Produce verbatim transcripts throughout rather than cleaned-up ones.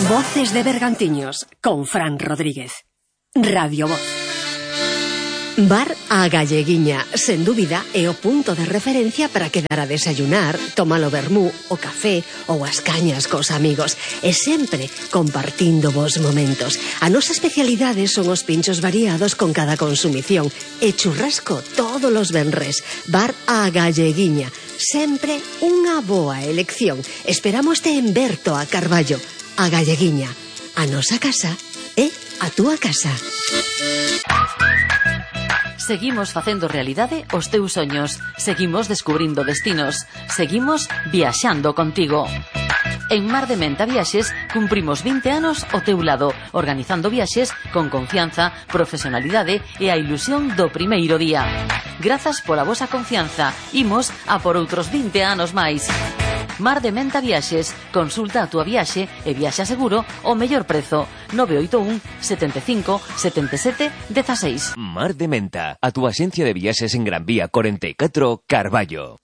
Voces de Bergantiños, con Fran Rodríguez. Radio Voz. Bar A Galleguiña, sen dúbida, é o punto de referencia para quedar a desayunar, tomar o vermú, o café ou as cañas cos amigos, e sempre compartindo vos momentos. A nosa especialidade son os pinchos variados con cada consumición e churrasco todos os venres. Bar A Galleguiña, sempre unha boa elección. Esperámoste en Berto a Carballo. A Galleguiña, a nosa casa é a túa casa. Seguimos facendo realidade os teus soños. Seguimos descubrindo destinos. Seguimos viaxando contigo. En Mar de Menta Viaxes cumprimos vinte anos ao teu lado, organizando viaxes con confianza, profesionalidade e a ilusión do primeiro día. Grazas pola vosa confianza. Imos a por outros vinte anos máis. Mar de Menta Viaxes, consulta a túa viaxe e viaxa seguro o mellor prezo. nove oito un, sete cinco, sete sete, uno seis. Mar de Menta, a túa axencia de viaxes en Gran Vía cuarenta y catro, Carballo.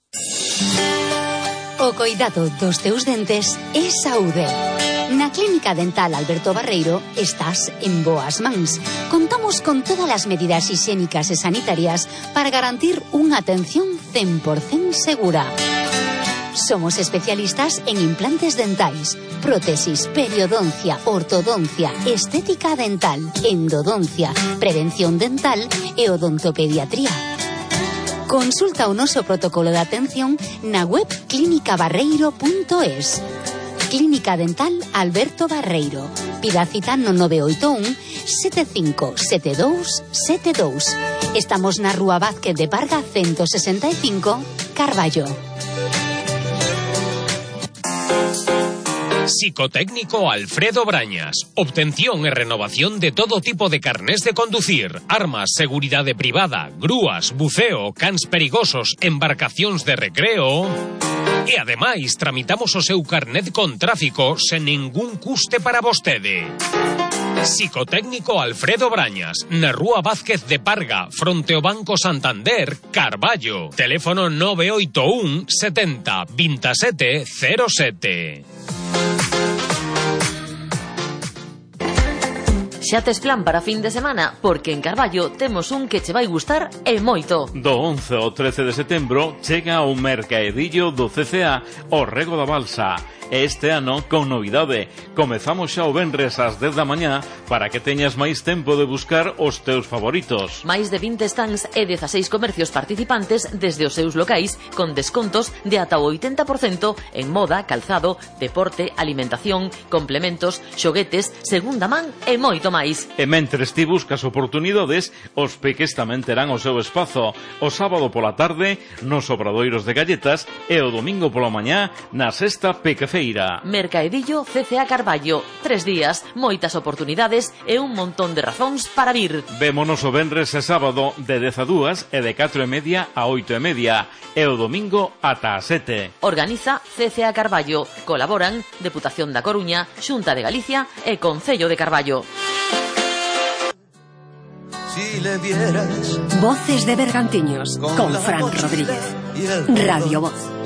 O coidado dos teus dentes é saúde. Na Clínica Dental Alberto Barreiro estás en boas mans. Contamos con todas as medidas higiénicas e sanitarias para garantir unha atención cen por cento segura. Somos especialistas en implantes dentais, prótesis, periodoncia, ortodoncia, estética dental, endodoncia, prevención dental e odontopediatría. Consulta o noso protocolo de atención na web clínica barreiro punto es. Clínica Dental Alberto Barreiro. Pida cita no nove oito un, sete cinco sete dous sete dous. Estamos na Rúa Vázquez de Parga ciento sesenta y cinco, Carballo. Psicotécnico Alfredo Brañas. Obtención e renovación de todo tipo de carnés de conducir, armas, seguridade privada, grúas, buceo, cans perigosos, embarcacións de recreo. E ademais tramitamos o seu carnet con tráfico sen ningún custe para vostede. Psicotécnico Alfredo Brañas, na Rúa Vázquez de Parga, fronte ao Banco Santander, Carballo. Teléfono nove oito un, setenta, veintisiete, cero sete. Xa tes plan para fin de semana? Porque en Carballo temos un que che vai gustar e moito. Do once ao trece de setembro chega o mercaedillo do C C A o Rego da Balsa. Este ano con novidade. Comezamos xa o venres ás dez da mañá para que teñas máis tempo de buscar os teus favoritos. Máis de vinte stands e dezaseis comercios participantes desde os seus locais con descontos de ata o oitenta por cento en moda, calzado, deporte, alimentación, complementos, xoguetes, segunda man e moito máis. E mentres ti buscas oportunidades, os peques tamén terán o seu espazo. O sábado pola tarde nos obradoiros de galletas e o domingo pola mañá na sexta pequefeira. Mercaedillo C C A Carballo. Tres días, moitas oportunidades e un montón de razóns para vir. Vémonos o venres e sábado de dez a dúas e de catro e media a oito e media e o domingo ata a sete. Organiza C C A Carballo. Colaboran Deputación da Coruña, Xunta de Galicia e Concello de Carballo. Si le vieras. Voces de Bergantiños, con Fran Rodríguez. Radio Voz.